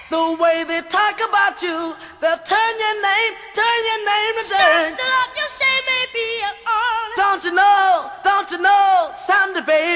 The way they talk about you, they'll turn your name to dirt. The love you say may be an honor. Don't you know, someday, baby.